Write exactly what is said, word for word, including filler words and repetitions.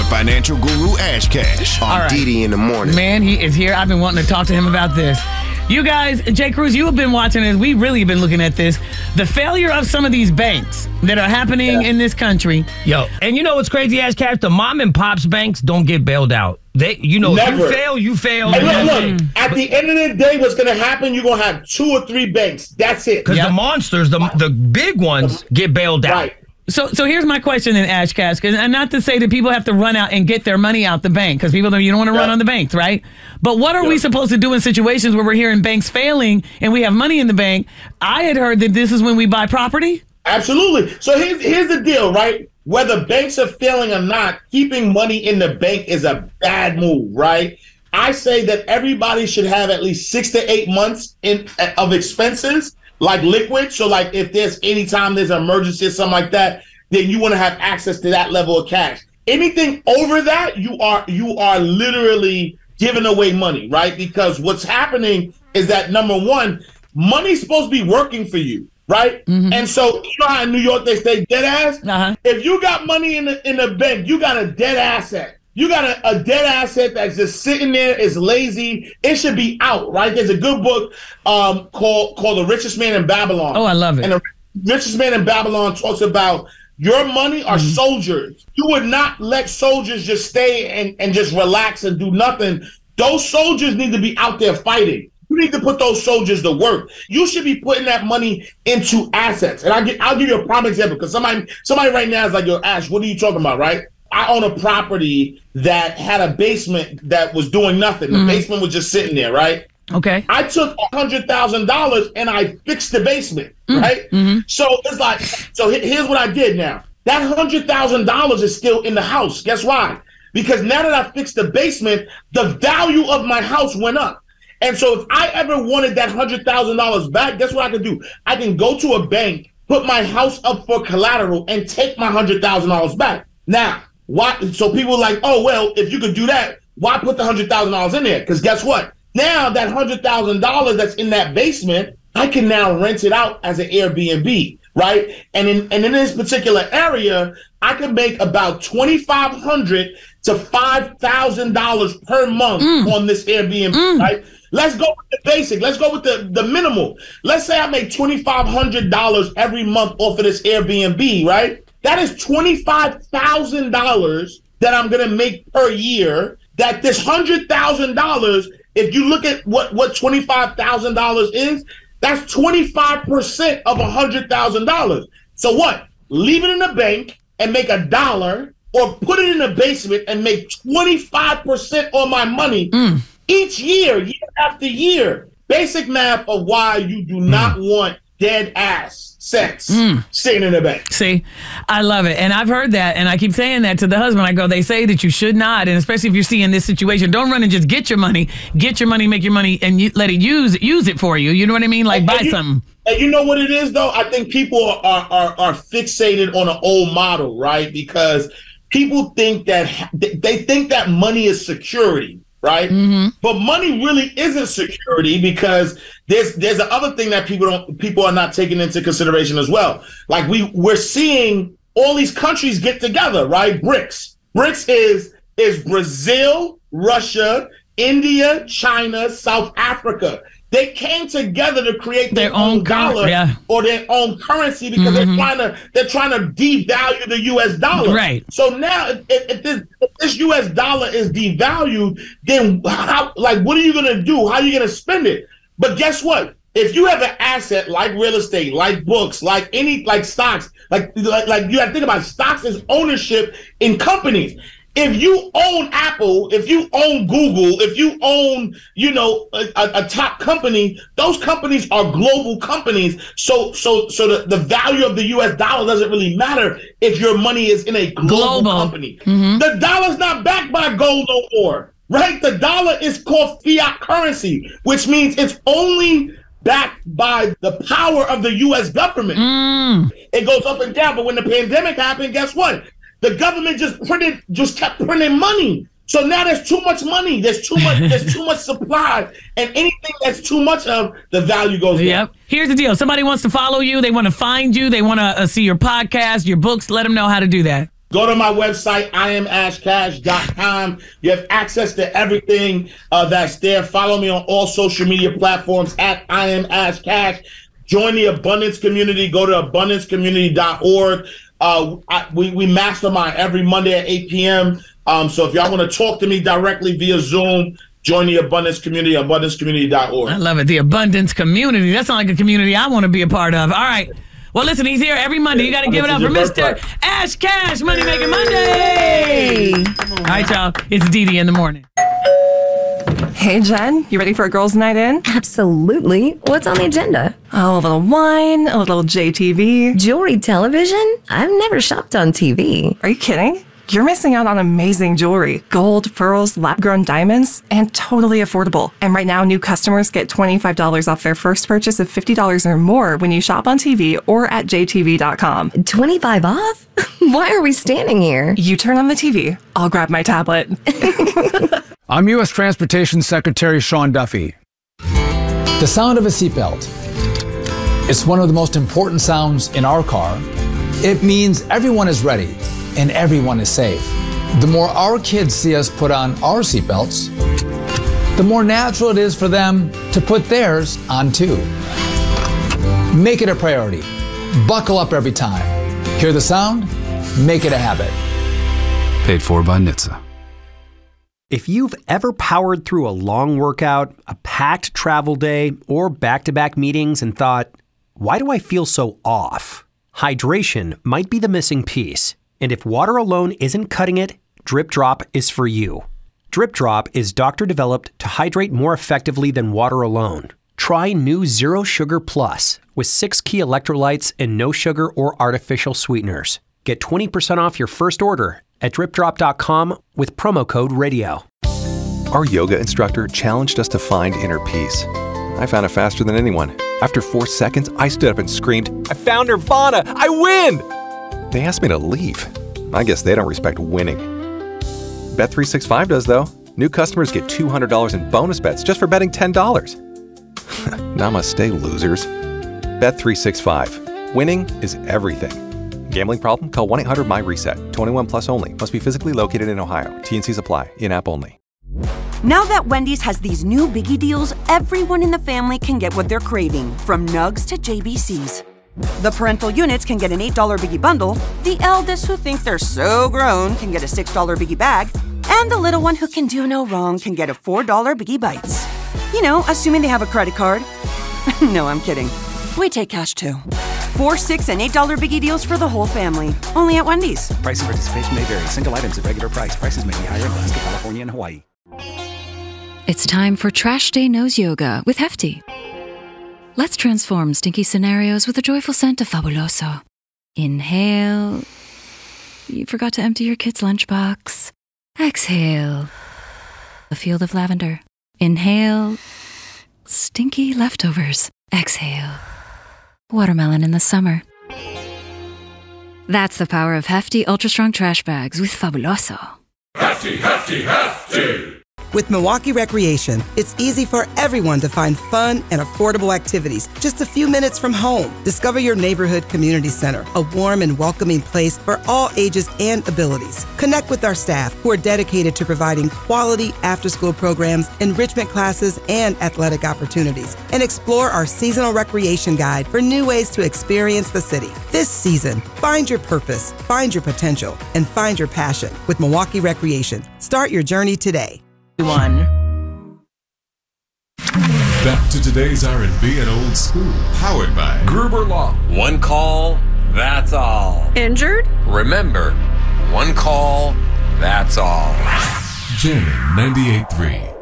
with financial guru Ash Cash on right. D D in the morning. Man, he is here. I've been wanting to talk to him about this. You guys, Jay Cruz, you have been watching this. We really have been looking at this. The failure of some of these banks that are happening yeah. in this country. Yo, and you know what's crazy, Ash Cash? The mom and pops banks don't get bailed out. They, you know, if you fail, you fail. Hey, look, look, at the end of the day, what's going to happen, you're going to have two or three banks. That's it. Because yep. the monsters, the the big ones, get bailed out. Right. So so here's my question in Ash Cash, and not to say that people have to run out and get their money out the bank, because people don't, you don't want to yeah. run on the banks, right? But what are yeah. we supposed to do in situations where we're hearing banks failing and we have money in the bank? I had heard that this is when we buy property. Absolutely. So here's here's the deal, right? Whether banks are failing or not, keeping money in the bank is a bad move, right? I say that everybody should have at least six to eight months in of expenses, like liquid. So like if there's any time there's an emergency or something like that, then you want to have access to that level of cash. Anything over that, you are you are literally giving away money, right? Because what's happening is that, number one, money's supposed to be working for you, right? Mm-hmm. And so you know how in New York they say dead ass? Uh-huh. If you got money in the in the bank, you got a dead asset. You got a, a dead asset that's just sitting there, is lazy. It should be out, right? There's a good book um, called called The Richest Man in Babylon. Oh, I love it. And The Richest Man in Babylon talks about your money are mm-hmm. soldiers. You would not let soldiers just stay and, and just relax and do nothing. Those soldiers need to be out there fighting. You need to put those soldiers to work. You should be putting that money into assets. And I'll, get, I'll give you a prime example, because somebody, somebody right now is like, yo, Ash, what are you talking about, right? I own a property that had a basement that was doing nothing. The mm-hmm. basement was just sitting there, right? Okay. I took one hundred thousand dollars and I fixed the basement, mm-hmm. right? Mm-hmm. So it's like, so here's what I did now. That one hundred thousand dollars is still in the house. Guess why? Because now that I fixed the basement, the value of my house went up. And so if I ever wanted that one hundred thousand dollars back, guess what I can do? I can go to a bank, put my house up for collateral, and take my one hundred thousand dollars back. Now, why? So people are like, oh, well, if you could do that, why put the one hundred thousand dollars in there? Because guess what? Now that one hundred thousand dollars that's in that basement, I can now rent it out as an Airbnb, right? And in and in this particular area, I can make about twenty-five hundred dollars to five thousand dollars per month mm. on this Airbnb, mm. right? Let's go with the basic. Let's go with the, the minimal. Let's say I make twenty-five hundred dollars every month off of this Airbnb, right? That is twenty-five thousand dollars that I'm going to make per year. That this one hundred thousand dollars, if you look at what, what twenty-five thousand dollars is, that's twenty-five percent of one hundred thousand dollars. So what? Leave it in the bank and make a dollar, or put it in the basement and make twenty-five percent on my money mm. each year, year after year. Basic math of why you do not mm. want dead ass sex mm. sitting in the bank. See, I love it. And I've heard that, and I keep saying that to the husband. I go, they say that you should not, and especially if you're seeing this situation, don't run and just get your money. Get your money, make your money, and you, let it use use it for you. You know what I mean? Like, and, buy and you, something. And you know what it is, though? I think people are, are, are fixated on an old model, right? Because people think that, they think that money is security. Right. Mm-hmm. But money really isn't security, because there's there's the other thing that people don't people are not taking into consideration as well. Like we we're seeing all these countries get together. Right. BRICS. BRICS is is Brazil, Russia, India, China, South Africa. They came together to create their, their own, own dollar yeah. or their own currency, because mm-hmm. they're trying to they're trying to devalue the U S dollar. Right. So now, if, if this if this U S dollar is devalued, then how? Like, what are you gonna do? How are you gonna spend it? But guess what? If you have an asset like real estate, like books, like any like stocks, like like, like you got to think about it. Stocks as ownership in companies. If you own Apple, if you own Google, if you own, you know, a, a, a top company, those companies are global companies. So so, so the, the value of the U S dollar doesn't really matter if your money is in a global, global. company. Mm-hmm. The dollar's not backed by gold no more, right? The dollar is called fiat currency, which means it's only backed by the power of the U S government. Mm. It goes up and down. But when the pandemic happened, guess what? The government just printed, just kept printing money. So now there's too much money. There's too much. There's too much supply, and anything that's too much of, the value goes down. Yep. Here's the deal. Somebody wants to follow you. They want to find you. They want to uh, see your podcast, your books. Let them know how to do that. Go to my website, I am ash cash dot com. You have access to everything uh, that's there. Follow me on all social media platforms at I am Ash Cash. Join the Abundance Community. Go to abundance community dot org. Uh, I, we, we mastermind every Monday at eight p.m. Um, so if y'all want to talk to me directly via Zoom, join the Abundance Community, abundance community dot org. I love it. The Abundance Community. That sounds like a community I want to be a part of. All right. Well, listen, he's here every Monday. You got to give it up for Mister Ash Cash, Money Making Monday. All right, y'all. It's Dee Dee in the morning. Hey, Jen, you ready for a girls' night in? Absolutely. What's on the agenda? Oh, a little wine, a little J T V. Jewelry television? I've never shopped on T V. Are you kidding? You're missing out on amazing jewelry. Gold, pearls, lab-grown diamonds, and totally affordable. And right now, new customers get twenty-five dollars off their first purchase of fifty dollars or more when you shop on T V or at J T V dot com. twenty-five off? Why are we standing here? You turn on the T V. I'll grab my tablet. I'm U S Transportation Secretary Sean Duffy. The sound of a seatbelt. It's one of the most important sounds in our car. It means everyone is ready and everyone is safe. The more our kids see us put on our seatbelts, the more natural it is for them to put theirs on too. Make it a priority. Buckle up every time. Hear the sound? Make it a habit. Paid for by N H T S A. If you've ever powered through a long workout, a packed travel day, or back-to-back meetings and thought, why do I feel so off? Hydration might be the missing piece. And if water alone isn't cutting it, Drip Drop is for you. Drip Drop is doctor-developed to hydrate more effectively than water alone. Try new Zero Sugar Plus with six key electrolytes and no sugar or artificial sweeteners. Get twenty percent off your first order at drip drop dot com with promo code radio. Our yoga instructor challenged us to find inner peace. I found it faster than anyone. After four seconds, I stood up and screamed, I found Nirvana! I win! They asked me to leave. I guess they don't respect winning. Bet three sixty-five does, though. New customers get two hundred dollars in bonus bets just for betting ten dollars. Namaste, losers. Bet three sixty-five. Winning is everything. Gambling problem? Call one eight hundred my reset. twenty-one plus only. Must be physically located in Ohio. T and Cs apply. In-app only. Now that Wendy's has these new biggie deals, everyone in the family can get what they're craving, from nugs to J B Cs. The parental units can get an eight dollar biggie bundle, the eldest who think they're so grown can get a six dollar biggie bag, and the little one who can do no wrong can get a four dollar biggie bites. You know, assuming they have a credit card. No, I'm kidding. We take cash too. Four, six, and eight dollar biggie deals for the whole family. Only at Wendy's. Price and participation may vary. Single items at regular price. Prices may be higher in Alaska, California, and Hawaii. It's time for Trash Day Nose Yoga with Hefty. Let's transform stinky scenarios with a joyful scent of Fabuloso. Inhale. You forgot to empty your kid's lunchbox. Exhale. A field of lavender. Inhale. Stinky leftovers. Exhale. Watermelon in the summer. That's the power of Hefty Ultra Strong Trash Bags with Fabuloso. Hefty, Hefty, Hefty! With Milwaukee Recreation, it's easy for everyone to find fun and affordable activities just a few minutes from home. Discover your neighborhood community center, a warm and welcoming place for all ages and abilities. Connect with our staff who are dedicated to providing quality after-school programs, enrichment classes, and athletic opportunities. And explore our seasonal recreation guide for new ways to experience the city. This season, find your purpose, find your potential, and find your passion with Milwaukee Recreation. Start your journey today. One. Back to today's R and B and old school, powered by Gruber Law. One call, that's all. Injured? Remember, one call, that's all. Jamming ninety-eight point three.